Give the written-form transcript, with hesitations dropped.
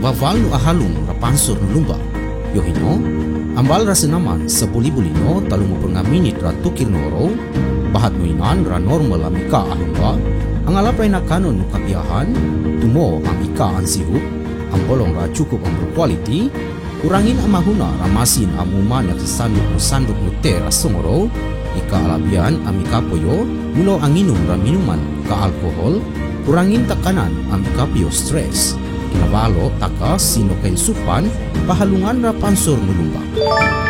baval no ahalong rapansor no lumba. Yohino, ambal rasa naman sa buli-buli no talumupur nga minit ra tukir no oro, bahat no inan ra normal ang ika ahumba, ang alapay na kanon no kabiyahan, tumo ang ika ang sirup, ang bolong ra cukup ang berquality, kurangin ang mahuna ramasin ang uman at sanduk no te ra sumoro, ika alabian ang ika poyo, mulo ang inum ra minuman ka alkohol, kurangin takanan ang ika pio stress. Kinabalo taka sino kay supan pahalungan ra pansor no lumba.